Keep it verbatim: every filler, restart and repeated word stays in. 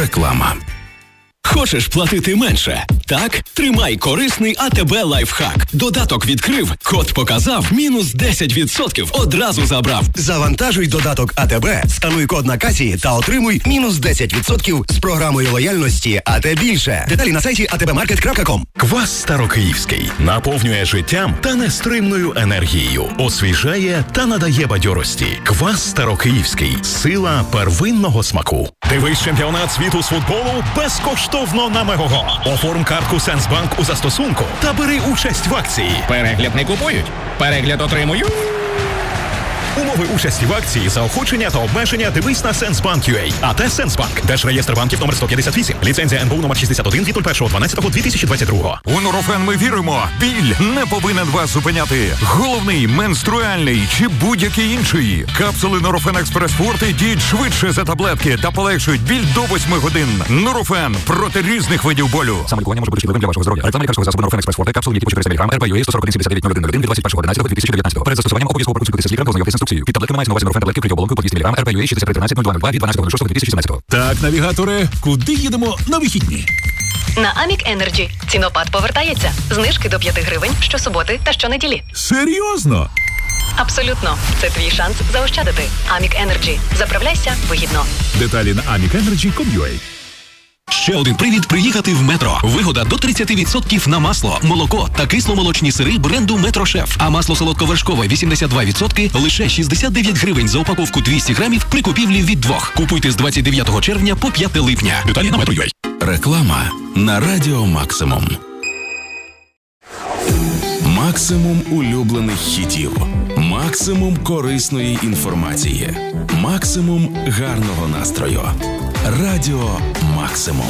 Реклама. Хочеш платити менше? Так? Тримай корисний АТБ лайфхак. Додаток відкрив, код показав, мінус десять відсотків одразу забрав. Завантажуй додаток АТБ, скануй код на касі та отримуй мінус десять відсотків з програмою лояльності АТ більше. Деталі на сайті а те бе маркет крапка ком. Квас Старокиївський наповнює життям та нестримною енергією, освіжає та надає бадьорості. Квас Старокиївський – сила первинного смаку. Дивись чемпіонат світу з футболу безкоштовно на Мегого. Оформ картку Сенсбанк у застосунку та бери участь в акції. Перегляд не купують, перегляд отримую. Умови участі в акції, заохочення та обмеження дивись на Сенсбанк.ua. АТ Сенсбанк. Держреєстр банків номер сто п'ятдесят вісім. Ліцензія ен бе у номер шістдесят один від першого дванадцятого дві тисячі двадцять другого. У Нурофен ми віримо. Біль не повинен вас зупиняти. Головний, менструальний чи будь-який інший. Капсули Нурофен Експрес Форте діють швидше за таблетки та полегшують біль до восьми годин. Нурофен проти різних видів болю. Саме лікування може бути шкідливим для вашого здоров'я. Реклама лікарського засобу Нурофен Експрес Форте. Капсули, які по чотириста міліграм, ер пе ю ей сто сорок один сімдесят дев'ять нуль один нуль один від двадцять першого одинадцятого дві тисячі дев'ятнадцятого. Перед застосуванням обов'язково проконсультуйтеся з лікарем та ознайомтесь з інструкцією. Під таблетками мається на увазі Нурофен таблетки вкриті оболонкою по двісті міліграм, ер пе ю ей шістдесят три тринадцять нуль два нуль два від дванадцятого шостого дві тисячі сімнадцятого. Так, навігаторе, куди їдемо на вихідні? На Амік Енерджі. Цінопад повертається. Знижки до п'яти гривень щосуботи та щонеділі. Серйозно? Абсолютно. Це твій шанс заощадити. Амік Енерджі. Заправляйся вигідно. Деталі на амік енерджі крапка ком крапка ю а. Ще один привід приїхати в Метро. Вигода до тридцять відсотків на масло, молоко та кисломолочні сири бренду Метрошеф. А масло солодковершкове вісімдесят два відсотки лише шістдесят дев'ять гривень за упаковку двісті грамів при купівлі від двох. Купуйте з двадцять дев'ятого червня по п'яте липня. Деталі на метро крапка ю а. Реклама на Радіо Максимум. Максимум улюблених хітів. Максимум корисної інформації. Максимум гарного настрою. Радіо Максимум.